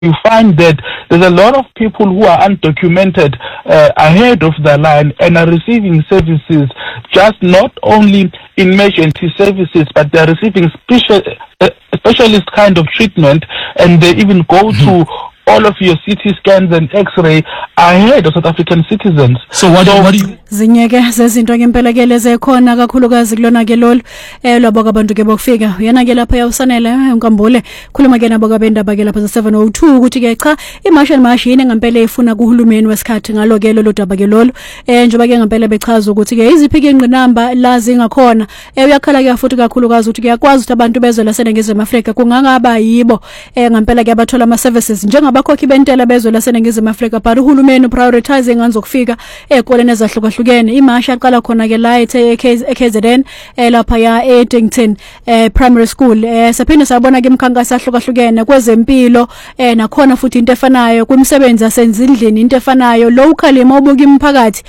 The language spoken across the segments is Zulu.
you find that there's a lot of people who are undocumented ahead of the line and are receiving services, just not only emergency services, but they're receiving specialist kind of treatment, and they even go to all of your CT scans and X-ray ahead of South African citizens. So what do you zinyeke zezinto ngempelekele zekhona kakhulukazi kulona ke lolu labo abantu ke bokufika yena ke lapha yawusanele unkambule khuluma ke nabo kabendaba ke lapha ze702 ukuthi ke cha imarsh yini ngempela ifuna kuhulumeni wesikhathi ngalo ke lolu daba ke lolu njengoba ke ngempela bechaza ukuthi ke iziphi ke ingqinamba lazi ngakhona uyakhala ke futhi kakhulukazi ukuthi kuyakwazi ukuthi abantu bezwe la seNingizimu Afrika kungangaba yibo ngempela ke abathola ama services njengabakhokhi bentela bezwe la seNingizimu Afrika but uhulumeni prioritizing ngazokufika ekoleni ezahlukahlukene imasha aqala khona ke la eKZN lapha ya Eddington primary school saphinde sabona ke imkhankaso ahlukahlukene kwezempilo nakhona futhi into efanayo kumsebenzi asenzindlini into efanayo locally mawubuka imphakathi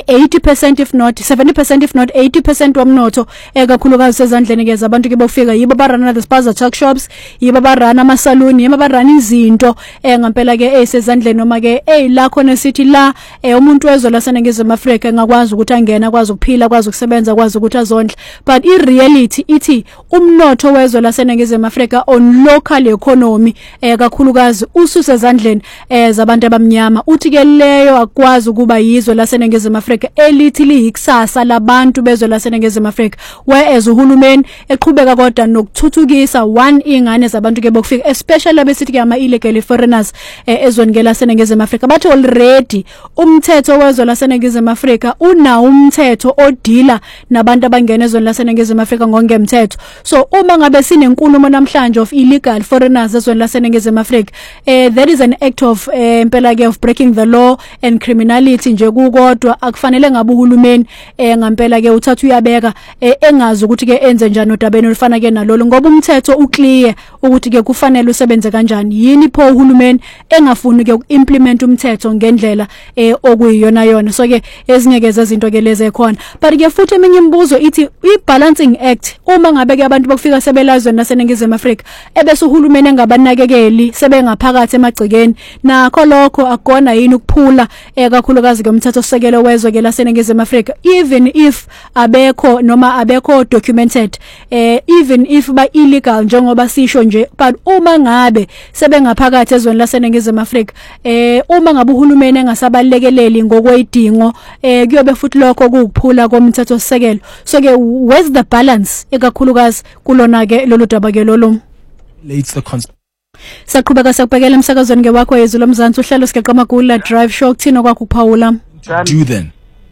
80% if not 70% if not 80% womnotho kakhulukazi sezandleni ke zabantu ke bofika yibo barana the spaza tuck shops yibo barana ama salon yibo barana izinto ngempela ke esezandleni noma ke la khona sithi la umuntu wezwe la seNingizimu Afrika ngakwazi ukuthi angena akwazi ukuphila akwazi ukusebenza akwazi ukuthi azondle but I reality ithi umnotho wezwe la seNingizimu Afrika on local economy kakhulukazi ususe ezandleni zabantu abamnyama uthi ke leyo akwazi ukuba yizwe la seNingizimu Afrika elithi liyikusasa labantu bezwe la seNingizimu Afrika whereas uhulumeni eqhubeka kodwa nokuthuthukisa one ingane zabantu ke bokufika especially abesithi ke ama illegal foreigners ezweni ke la seNingizimu Afrika bathi already umthetho wezwe la seNingizimu Afrika una umthetho odila nabantu abangena ezweni la seNingizimu Afrika ngongemthetho so uma ngabe sinenkulumo namhlanje of illegal foreigners ezweni la seNingizimu Afrika that is an act of impela ke of breaking the law and criminality nje kukodwa akufanele ngabe uhulumeni ngempela ke uthatha uyabeka engazi ukuthi ke enze njani odabeni olufana ke nalolu ngoba umthetho uclear ukuthi ke kufanele usebenze kanjani yini pho uhulumeni engafuni ke ukuimplement umthetho ngendlela okuyiyona yona so ke ezinye ke zezinto ke lezi ekhona but ke futhi eminye imibuzo ithi iBalancing Act uma ngabe ke abantu bokufika sebelazwe naseNingizimu Afrika ebese uhulumeni engabanakekeli sebengaphakathi emagcikeni nakho lokho akona yini ukuphula kakhulukazi ke umthetho sisekelo wezwe ke laseNingizimu Afrika even if abekho noma abekho documented even if ba illegal njengoba sisho nje but uma ngabe sebengaphakathi ezweni laseNingizimu Afrika uma ngabe uhulumeni engasabalekeleli ngokwedingo kuyobe futhi lokho ukuphula komthetho sisekelo so ke where's the balance ekakhulukazi kulona ke lolu daba ke lolu leads the saqhubeka sakubhekela emsakazweni ke wakho yezwe lomzansi uhlelo sigeqa magula drive show kuthina kwakho kuphawula do then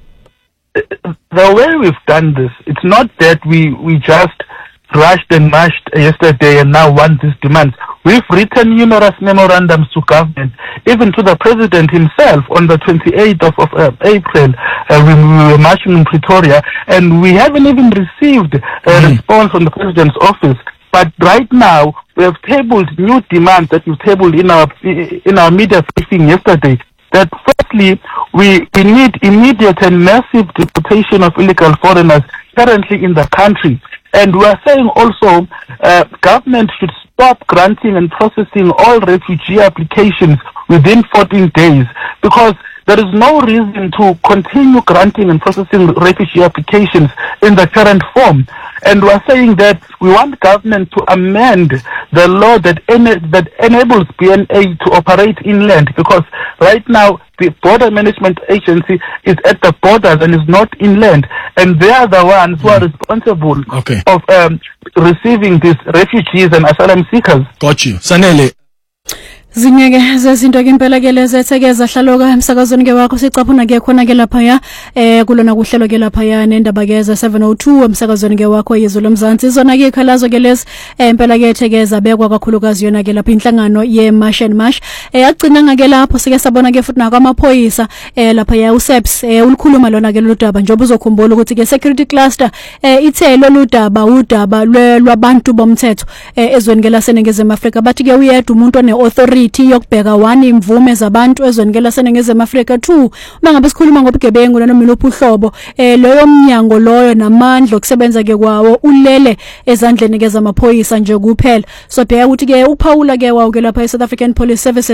the way we've done this it's not that we just rushed and mashed yesterday and now want these demands. We've written numerous memorandums to government, even to the president himself on the 28th of April. We were marching in Pretoria and we haven't even received a response from the president's office. But right now, we have tabled new demands that we tabled in our media briefing yesterday. That firstly, we need immediate and massive deportation of illegal foreigners currently in the country. And we are saying also government should stop granting and processing all refugee applications within 14 days because there is no reason to continue granting and processing refugee applications in the current form. And we are saying that we want government to amend the law that enables BNA to operate inland because right now the Border Management Agency is at the borders and is not inland. And they are the ones who are responsible of receiving these refugees and asylum seekers. Got you. Sanele. Zinyeke zezinto ke impela ke lezethekeza hlaloka emsakazweni ke wakho sicaphuna ke khona ke lapha ya kulona kuhlelo ke lapha ya nendaba ke ze702 emsakazweni ke wakho yezwe lomzansi izona ke ikhalazo ke lezi impela ke ethekeza bekwa kakhulukazi yona ke lapha inhlangano yeMarsh and Marsh yagcina ngake lapho sike sabona ke futhi nakwamaphoyisa lapha ya uSEPS ulikhuluma lona ke lodaba njengoba uzokhumbula ukuthi ke security cluster ithe loludaba udaba lwabantu bomthetho ezweni ke laseNingizimu Afrika bathi ke uyedwa umuntu one authority ikomiti yokubheka 1 imvume zabantu ezwenikela senengezwe Afrika 2 mangabe sikhuluma ngobugebengu nanomilophu uhlobo loyo mnyango loyo namandla okusebenza ke kwawo ulele ezandleni ke zamaphoyisa nje kuphela so bheka ukuthi ke uPaula ke wawo ke lapha eSouth African Police Service